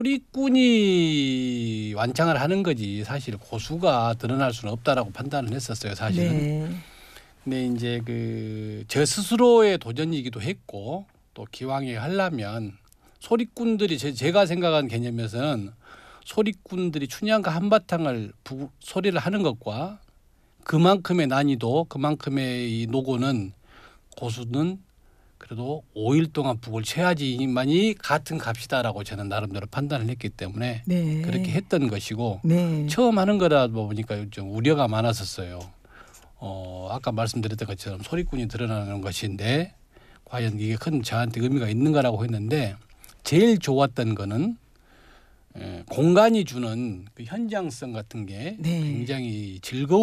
소리꾼이 완창을 하는 거지 사실 고수가 드러날 수는 없다라고 판단을 했었어요 사실은. 네. 근데 이제 저 스스로의 도전이기도 했고 또 기왕에 하려면 소리꾼들이 제가 생각한 개념에서는 소리꾼들이 춘향가 한바탕을 소리를 하는 것과 그만큼의 난이도 그만큼의 이 노고는 고수는 그래도 5일 동안 북을 쳐야지만이 같은 값이다라고 저는 나름대로 판단을 했기 때문에 네. 그렇게 했던 것이고 네. 처음 하는 거다 보니까 좀 우려가 많았었어요. 아까 말씀드렸던 것처럼 소리꾼이 드러나는 것인데 과연 이게 큰 저한테 의미가 있는가라고 했는데 제일 좋았던 거는 공간이 주는 그 현장성 같은 게 네. 굉장히 즐거운